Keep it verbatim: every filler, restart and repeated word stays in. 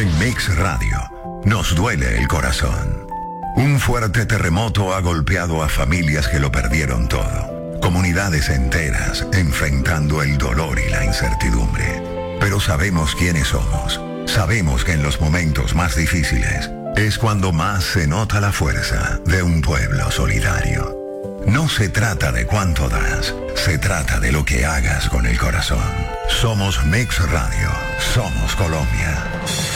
En Mix Radio, nos duele el corazón. Un fuerte terremoto ha golpeado a familias que lo perdieron todo. Comunidades enteras enfrentando el dolor y la incertidumbre. Pero sabemos quiénes somos. Sabemos que en los momentos más difíciles es cuando más se nota la fuerza de un pueblo solidario. No se trata de cuánto das, se trata de lo que hagas con el corazón. Somos Mix Radio, somos Colombia.